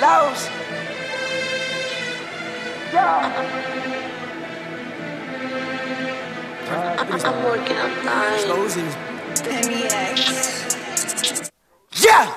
Lowe's. I'm working on time. Lowe's is. MEX. Yeah!